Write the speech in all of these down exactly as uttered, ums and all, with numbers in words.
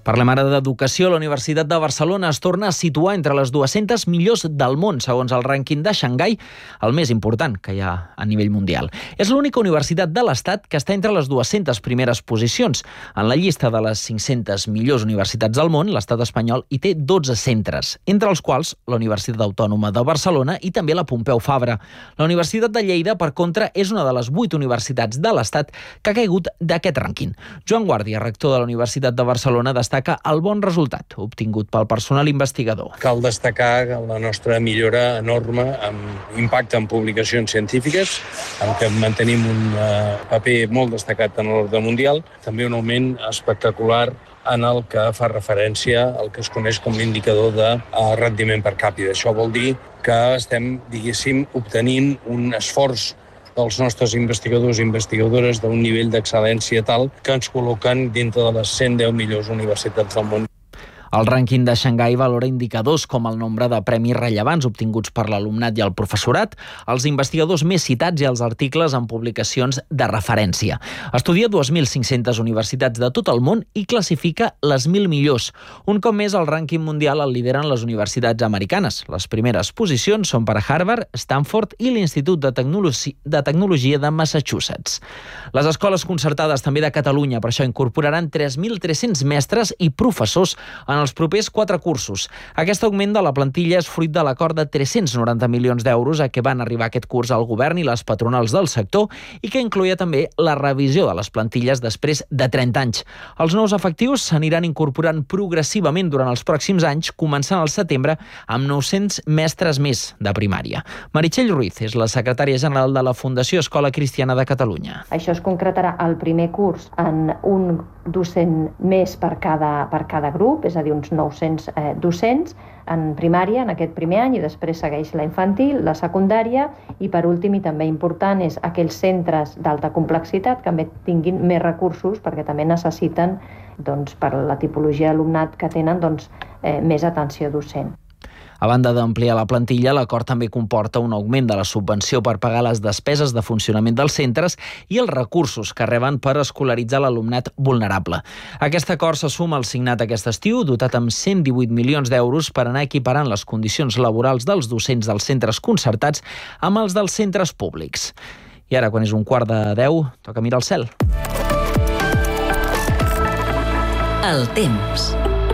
Parlem ara d'educació. La Universitat de Barcelona es torna a situar entre les dues-centes millors del món, segons el rànquing de Xangai, el més important que hi ha a nivell mundial. És l'única universitat de l'Estat que està entre les dues-centes primeres posicions. En la llista de les cinc-centes millors universitats del món, l'estat espanyol hi té dotze centres, entre els quals la Universitat Autònoma de Barcelona i també la Pompeu Fabra. La Universitat de Lleida, per contra, és una de les vuit universitats de l'Estat que ha caigut d'aquest rànquing. Joan Guàrdia, rector de la Universitat de Barcelona, destaca el bon resultat obtingut pel personal investigador. Cal destacar la nostra millora enorme amb impacte en publicacions científiques, en què mantenim un paper molt destacat en l'ordre mundial, també un augment espectacular en el que fa referència al que es coneix com l'indicador de rendiment per càpita. Això vol dir que estem, diguéssim, obtenint un esforç dels nostres investigadors i investigadores d'un nivell d'excel·lència tal que ens col·loquen dintre de les cent deu millors universitats del món. El rànquing de Xangai valora indicadors com el nombre de premis rellevants obtinguts per l'alumnat i el professorat, els investigadors més citats i els articles en publicacions de referència. Estudia dues mil cinc-centes universitats de tot el món i classifica les mil millors. Un cop més, el rànquing mundial el lideren les universitats americanes. Les primeres posicions són per a Harvard, Stanford i l'Institut de, Tecnologi- de Tecnologia de Massachusetts. Les escoles concertades també de Catalunya, per això, incorporaran tres mil tres-cents mestres i professors en els propers quatre cursos. Aquest augment de la plantilla és fruit de l'acord de tres-cents noranta milions d'euros a què van arribar aquest curs al govern i les patronals del sector i que incloïa també la revisió de les plantilles després de trenta anys. Els nous efectius s'aniran incorporant progressivament durant els pròxims anys, començant al setembre amb nou-cents mestres més de primària. Meritxell Ruiz és la secretària general de la Fundació Escola Cristiana de Catalunya. Això es concretarà al primer curs en un docent més per cada, per cada grup, és a dir, uns nou-cents eh, docents en primària en aquest primer any i després segueix la infantil, la secundària i per últim i també important és aquells centres d'alta complexitat que també tinguin més recursos perquè també necessiten doncs, per la tipologia d'alumnat que tenen doncs, eh, més atenció docent. A banda d'ampliar la plantilla, l'acord també comporta un augment de la subvenció per pagar les despeses de funcionament dels centres i els recursos que reben per escolaritzar l'alumnat vulnerable. Aquest acord se suma al signat aquest estiu, dotat amb cent divuit milions d'euros per anar equiparant les condicions laborals dels docents dels centres concertats amb els dels centres públics. I ara, quan és un quart de deu, toca mirar al cel. El temps.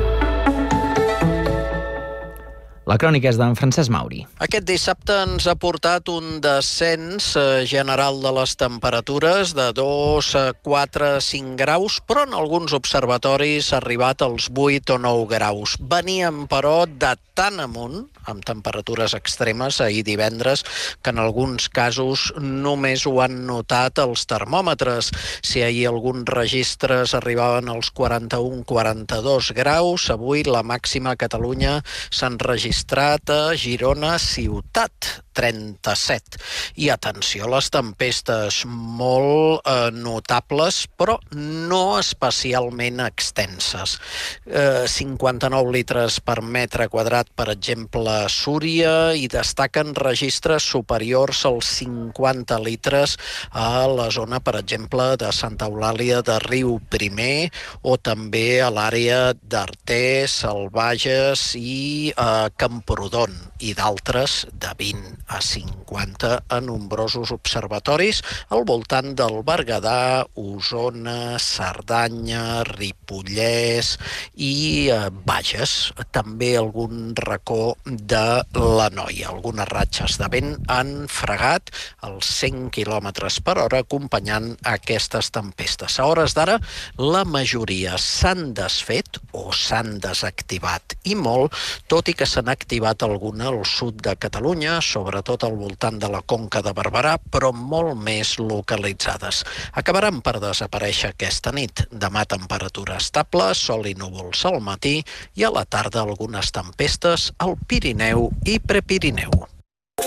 La crònica és d'en Francesc Mauri. Aquest dissabte ens ha portat un descens general de les temperatures de dos, quatre, cinc graus, però en alguns observatoris ha arribat als vuit o nou graus. Veníem, però, de tan amunt, amb temperatures extremes ahir divendres, que en alguns casos només ho han notat els termòmetres. Si ahir alguns registres arribaven als quaranta-un quaranta-dos graus, avui la màxima a Catalunya s'han registrat a Girona ciutat, trenta-set. I atenció a les tempestes, molt eh, notables, però no especialment extenses. Eh, cinquanta-nou litres per metre quadrat, per exemple, a Súria, i destaquen registres superiors als cinquanta litres a la zona, per exemple, de Santa Eulàlia de Riu Primer o també a l'àrea d'Artés, Albages i eh, Camprodon, i d'altres de vint a cinquanta a nombrosos observatoris al voltant del Berguedà, Osona, Cerdanya, Ripollès i eh, Bages. També algun racó de l'Anoia. Algunes ratxes de vent han fregat els cent quilòmetres per hora acompanyant aquestes tempestes. A hores d'ara, la majoria s'han desfet o s'han desactivat i molt, tot i que s'han activat alguna al sud de Catalunya, sobretot al voltant de la Conca de Barberà, però molt més localitzades. Acabaran per desaparèixer aquesta nit. Demà temperatura estable, sol i núvols al matí i a la tarda algunes tempestes al Pirineu i Prepirineu.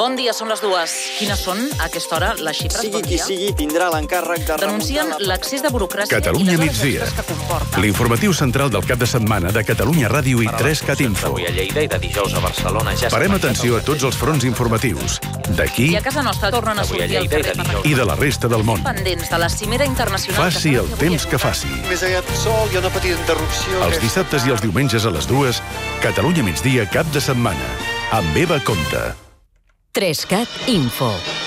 Bon dia, són les dues. Quines són, a aquesta hora, les xifres? Sigui bon qui sigui, tindrà l'encàrrec de Denuncien remuntar la... l'accés de burocràcia Catalunya i les migdia. hores extres que comporta. L'informatiu central del cap de setmana de Catalunya Ràdio i tres cat Info. Avui a Lleida i de dijous a Barcelona ja... Parem atenció a tots els fronts informatius, d'aquí I a casa nostra tornen a sortir al carrer per i de la resta del món. pendents de la cimera internacional. Faci el temps que faci. Més aviat sol, hi ha una petita interrupció. Els dissabtes i els diumenges a les dues, Catalunya migdia cap de setmana. Amb Eva Comte. tres cat Info.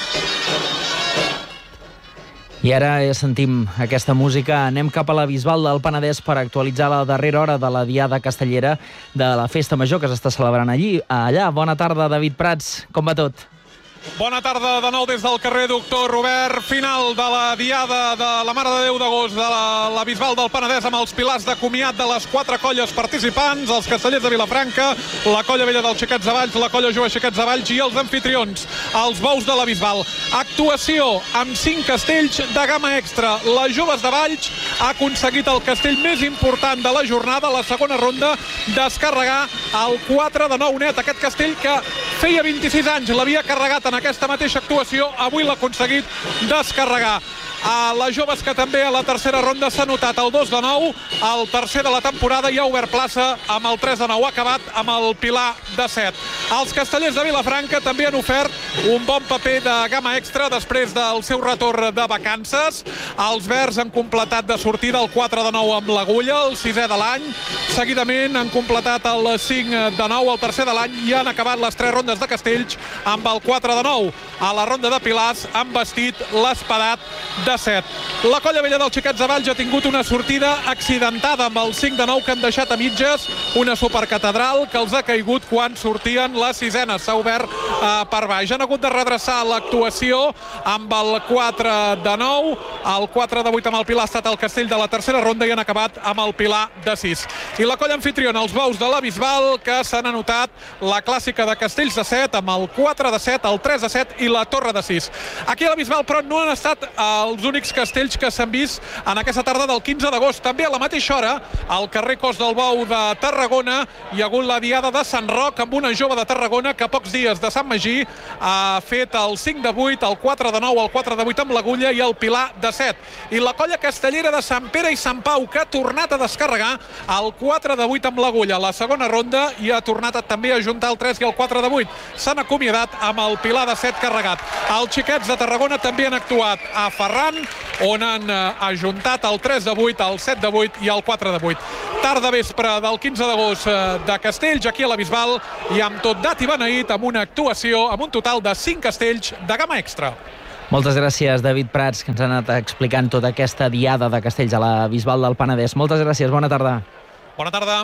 I ara ja sentim aquesta música. Anem cap a la Bisbal del Penedès per actualitzar la darrera hora de la Diada Castellera de la Festa Major que s'està celebrant allí. Allà, bona tarda, David Prats. Com va tot? Bona tarda de nou des del carrer Doctor Robert. Final de la Diada de la Mare de Déu d'Agost de la, la Bisbal del Penedès amb els pilars de comiat de les quatre colles participants, els castellers de Vilafranca, la colla vella dels Xiquets de Valls, la colla jove Xiquets de Valls i els anfitrions, els bous de la Bisbal. Actuació amb cinc castells de gamma extra. Les joves de Valls ha aconseguit el castell més important de la jornada, la segona ronda, descarregar el quatre de nou net. Aquest castell que feia vint-i-sis anys l'havia carregat en aquesta mateixa actuació, avui l'ha aconseguit descarregar. A les joves que també a la tercera ronda s'ha notat el dos de nou, el tercer de la temporada i ha obert plaça amb el tres de nou, ha acabat amb el pilar de set. Els castellers de Vilafranca també han ofert un bon paper de gamma extra després del seu retorn de vacances. Els verds han completat de sortida el quatre de nou amb l'agulla, el sisè de l'any. Seguidament han completat el cinc de nou, el tercer de l'any, i han acabat les tres rondes de castells amb el quatre de nou. A la ronda de pilars han vestit l'espadat de set. La colla vella dels Xiquets de Valls ha tingut una sortida accidentada amb el cinc de nou que han deixat a mitges, una supercatedral que els ha caigut quan sortien les sisenes. S'ha obert eh, per baix. Han hagut de redreçar l'actuació amb el quatre de nou, el quatre de vuit amb el pilar ha estat el castell de la tercera ronda i han acabat amb el pilar de sis. I la colla anfitriona, els bous de la Bisbal, que s'han anotat la clàssica de castells de set amb el quatre de set, el tres de set i la torre de sis. Aquí a la Bisbal, però, no han estat els únics castells que s'han vist en aquesta tarda del quinze d'agost. També a la mateixa hora, al carrer Cos del Bou de Tarragona, hi ha hagut la Diada de Sant Roc amb una jove de Tarragona que a pocs dies de Sant Magí ha fet el cinc de vuit, el quatre de nou, el quatre de vuit amb l'agulla i el pilar de set. I la colla castellera de Sant Pere i Sant Pau, que ha tornat a descarregar el quatre de vuit amb l'agulla a la segona ronda i ha tornat a, també a juntar el tres i el quatre de vuit. S'han acomiadat amb el pilar de set carregat. Els Xiquets de Tarragona també han actuat a Ferran, on han eh, ajuntat el tres de vuit, el set de vuit i el quatre de vuit. Tarda vespre del quinze d'agost eh, de castells aquí a la Bisbal i amb tot dat i beneït amb una actuació amb un total de cinc castells de gamma extra. Moltes gràcies, David Prats, que ens ha anat explicant tota aquesta Diada de castells a la Bisbal del Penedès. Moltes gràcies, bona tarda. Bona tarda.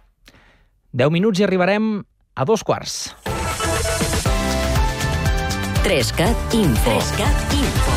deu minuts i arribarem a dos quarts. tres cat Info. tres cat Info.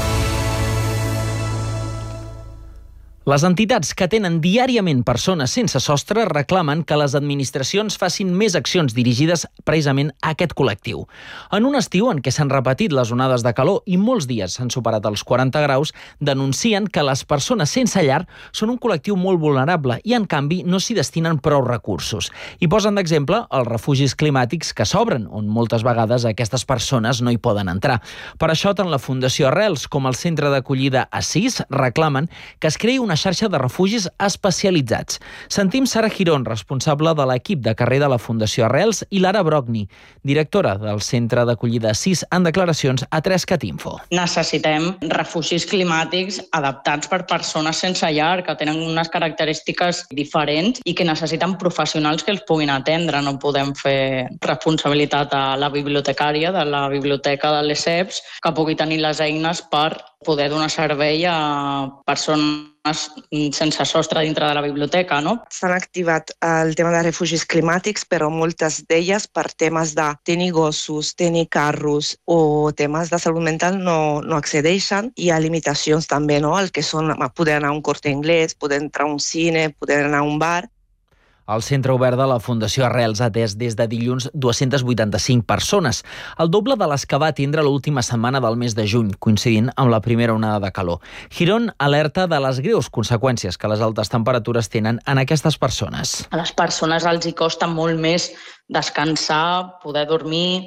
Les entitats que tenen diàriament persones sense sostre reclamen que les administracions facin més accions dirigides precisament a aquest col·lectiu. En un estiu en què s'han repetit les onades de calor i molts dies s'han superat els quaranta graus, denuncien que les persones sense llar són un col·lectiu molt vulnerable i, en canvi, no s'hi destinen prou recursos. I posen d'exemple els refugis climàtics que s'obren, on moltes vegades aquestes persones no hi poden entrar. Per això, tant la Fundació Arrels com el Centre d'Acollida Assís reclamen que es creï una xarxa de refugis especialitzats. Sentim Sara Girón, responsable de l'equip de carrer de la Fundació Arrels, i Lara Brogni, directora del Centre d'Acollida Assís, en declaracions a tres cat Info. Necessitem refugis climàtics adaptats per persones sense llar, que tenen unes característiques diferents i que necessiten professionals que els puguin atendre. No podem fer responsabilitat a la bibliotecària de la biblioteca de l'E S E P S, que pugui tenir les eines per poder donar servei a persones sense sostre dintre de la biblioteca, no? S'han activat el tema de refugis climàtics, però moltes d'elles per temes de tenir gossos, tenir carros o temes de salut mental no, no accedeixen. Hi ha limitacions també, no? El que són poder anar a un Corte Inglés, poder entrar a un cine, poder anar a un bar. El centre obert de la Fundació Arrels ha atès des de dilluns dues-centes vuitanta-cinc persones, el doble de les que va atendre l'última setmana del mes de juny, coincidint amb la primera onada de calor. Girón alerta de les greus conseqüències que les altes temperatures tenen en aquestes persones. A les persones els hi costa molt més descansar, poder dormir,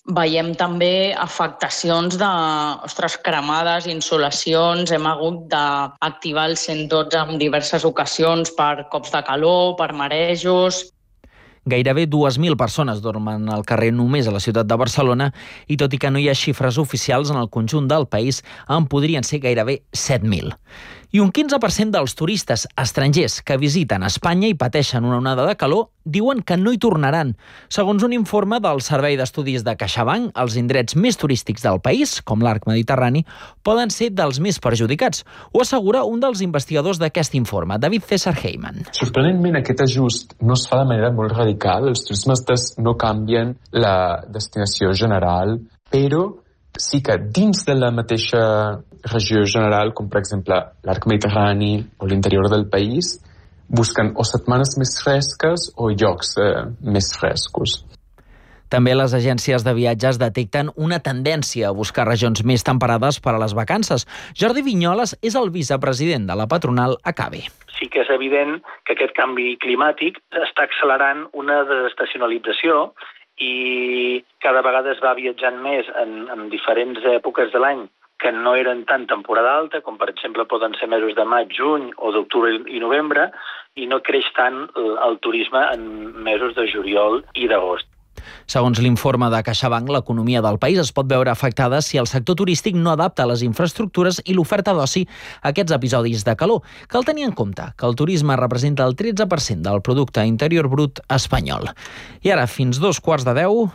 Veiem també afectacions de, ostres, cremades, insolacions. Hem hagut d'activar el cent dotze en diverses ocasions per cops de calor, per marejos. Gairebé dues mil persones dormen al carrer només a la ciutat de Barcelona i tot i que no hi ha xifres oficials en el conjunt del país, en podrien ser gairebé set mil. I un quinze per cent dels turistes estrangers que visiten Espanya i pateixen una onada de calor diuen que no hi tornaran. Segons un informe del Servei d'Estudis de CaixaBank, els indrets més turístics del país, com l'arc mediterrani, poden ser dels més perjudicats. Ho assegura un dels investigadors d'aquest informe, David César Heyman. Sorprenentment, aquest ajust no es fa de manera molt radical. Els turismes no canvien la destinació general, però sí que dins de la mateixa regió general, com per exemple l'arc mediterrani o l'interior del país, busquen o setmanes més fresques o llocs eh, més frescos. També les agències de viatges detecten una tendència a buscar regions més temperades per a les vacances. Jordi Vinyoles és el vicepresident de la patronal Acabe. Sí que és evident que aquest canvi climàtic està accelerant una desestacionalització i cada vegada es va viatjant més en, en diferents èpoques de l'any que no eren tan temporada alta, com per exemple poden ser mesos de maig, juny o d'octubre i novembre, i no creix tant el, el turisme en mesos de juliol i d'agost. Segons l'informe de CaixaBank, l'economia del país es pot veure afectada si el sector turístic no adapta les infraestructures i l'oferta d'oci a aquests episodis de calor. Cal tenir en compte que el turisme representa el tretze per cent del producte interior brut espanyol. I ara, fins dos quarts de deu...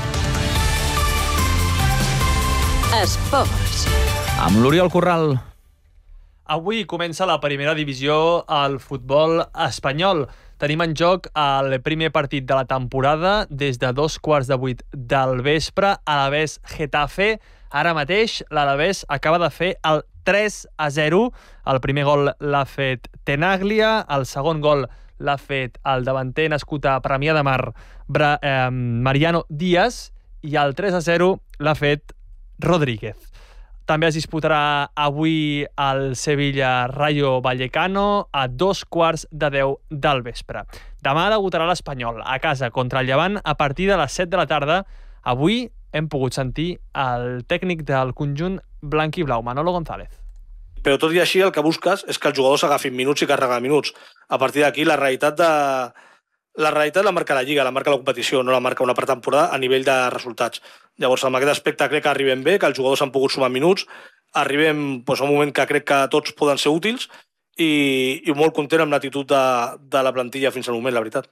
Esports. Amb l'Oriol Corral. Avui comença la primera divisió al futbol espanyol. Tenim en joc el primer partit de la temporada des de dos quarts de vuit del vespre. Alavés Getafe. Ara mateix l'Alavés acaba de fer el tres a zero. El primer gol l'ha fet Tenaglia, el segon gol l'ha fet el davanter nascut a Premià de Mar, Bra, eh, Mariano Díaz, i el tres a zero l'ha fet Rodríguez. També es disputarà avui el Sevilla Rayo Vallecano a dos quarts de deu del vespre. Demà debutarà l'Espanyol a casa contra el Llevant a partir de les set de la tarda. Avui hem pogut sentir el tècnic del conjunt blanc i blau, Manolo González. Però tot i així el que busques és que els jugadors agafin minuts i carreguen minuts. A partir d'aquí la realitat de... La realitat la marca la Lliga, la marca la competició, no la marca una pretemporada a nivell de resultats. Llavors, en aquest aspecte crec que arribem bé, que els jugadors han pogut sumar minuts, arribem doncs, a un moment que crec que tots poden ser útils i, i molt content amb l'actitud de, de la plantilla fins al moment, la veritat.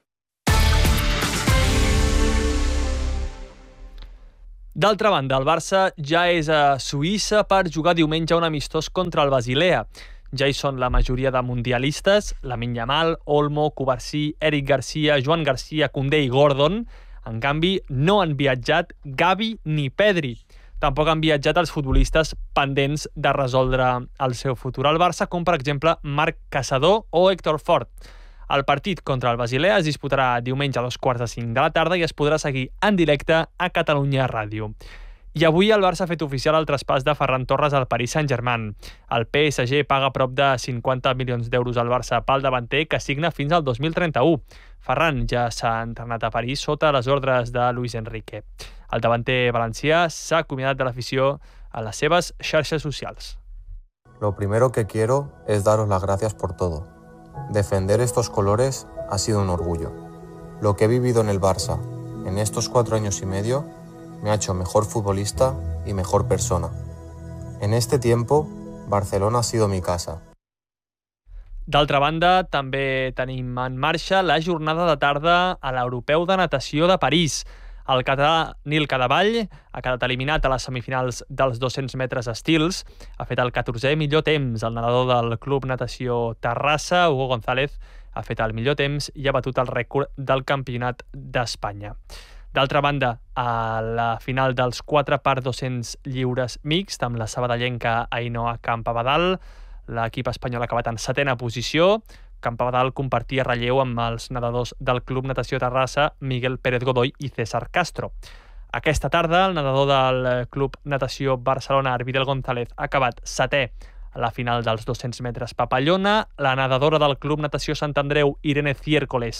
D'altra banda, el Barça ja és a Suïssa per jugar diumenge un amistós contra el Basilea. Ja hi són la majoria de mundialistes, Lamine Yamal, Olmo, Cubarsí, Eric Garcia, Joan Garcia, Koundé i Gordon. En canvi, no han viatjat Gavi ni Pedri. Tampoc han viatjat els futbolistes pendents de resoldre el seu futur al Barça, com per exemple Marc Caçador o Héctor Fort. El partit contra el Basilea es disputarà diumenge a dos quarts de cinc de la tarda i es podrà seguir en directe a Catalunya Ràdio. I avui el Barça ha fet oficial el traspàs de Ferran Torres al Paris Saint-Germain. El P S G paga prop de cinquanta milions d'euros al Barça pel davanter, que signa fins al dos mil trenta-u. Ferran ja s'ha entrenat a París sota les ordres de Luis Enrique. El davanter valencià s'ha acomiadat de l'afició a les seves xarxes socials. Lo primero que quiero es daros las gracias por todo. Defender estos colores ha sido un orgullo. Lo que he vivido en el Barça en estos cuatro años y medio me ha hecho mejor futbolista y mejor persona. En este tiempo, Barcelona ha sido mi casa. D'altra banda, també tenim en marxa la jornada de tarda a l'Europeu de Natació de París. El català Nil Cadevall ha quedat eliminat a les semifinals dels dos-cents metres estils. Ha fet el catorzè millor temps. El nedador del Club Natació Terrassa, Hugo González, ha fet el millor temps i ha batut el rècord del Campionat d'Espanya. D'altra banda, a la final dels quatre per dos-cents lliures mixt, amb la sabadellenca Ainhoa Campabadal, l'equip espanyol ha acabat en setena posició. Campabadal compartia relleu amb els nedadors del Club Natació Terrassa, Miguel Pérez Godoy i César Castro. Aquesta tarda, el nedador del Club Natació Barcelona, Arvidel González, ha acabat setè a la final dels dos-cents metres papallona. La nedadora del Club Natació Sant Andreu, Irene Ciércoles,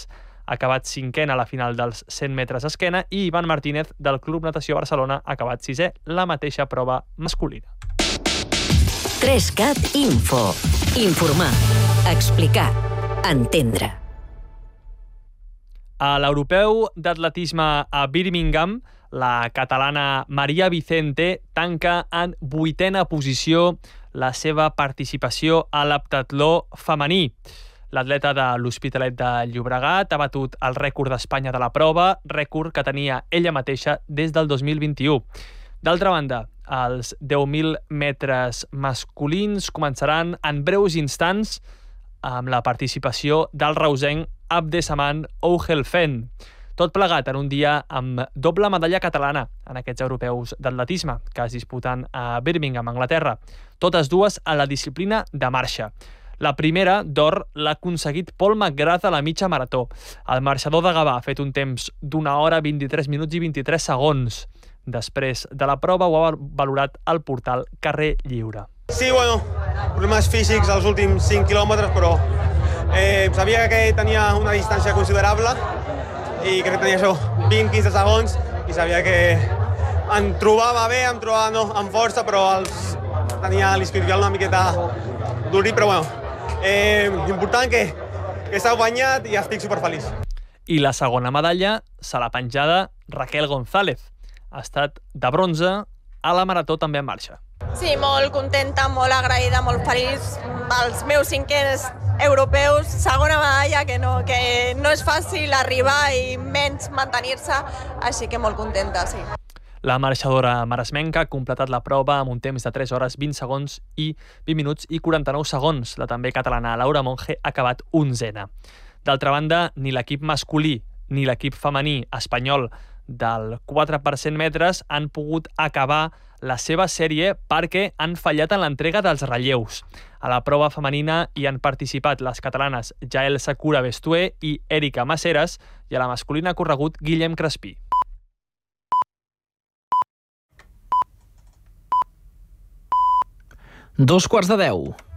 acabat cinquena a la final dels cent metres esquena, i Ivan Martínez, del Club Natació Barcelona, acabat sisè, la mateixa prova masculina. tres cat Info. Informar, explicar, entendre. A l'europeu d'atletisme a Birmingham, la catalana Maria Vicente tanca en vuitena posició la seva participació a l'heptatló femení. L'atleta de l'Hospitalet de Llobregat ha batut el rècord d'Espanya de la prova, rècord que tenia ella mateixa des del dos mil vint-i-u. D'altra banda, els deu mil metres masculins començaran en breus instants amb la participació del reusenc Abdesaman Ouhelfen. Tot plegat en un dia amb doble medalla catalana en aquests europeus d'atletisme que es disputen a Birmingham, Anglaterra. Totes dues a la disciplina de marxa. La primera, d'or, l'ha aconseguit Paul McGrath a la mitja marató. El marxador de Gavà ha fet un temps d'una hora, vint-i-tres minuts i vint-i-tres segons. Després de la prova ho ha valorat el portal Carrer Lliure. Sí, bueno, problemes físics als últims cinc quilòmetres, però eh, sabia que tenia una distància considerable i crec que tenia això, vint a quinze segons, i sabia que em trobava bé, em trobava no, amb força, però els, tenia l'isquiotibial una miqueta durit, però bueno, eh, important que, que s'ha guanyat i estic superfeliç. I la segona medalla se l'ha penjada Raquel González. Ha estat de bronze a la marató també en marxa. Sí, molt contenta, molt agraïda, molt feliç. Els meus cinquens europeus, segona medalla, que no, que no és fàcil arribar i menys mantenir-se, així que molt contenta, sí. La marxadora maresmenca ha completat la prova amb un temps de tres hores, vint segons i vint minuts i quaranta-nou segons. La també catalana Laura Monge ha acabat onzena. D'altra banda, ni l'equip masculí ni l'equip femení espanyol del quatre per cent metres han pogut acabar la seva sèrie perquè han fallat en l'entrega dels relleus. A la prova femenina hi han participat les catalanes Jael Sakura Bestué i Erika Maceras, i a la masculina ha corregut Guillem Crespí. Dos quarts de deu.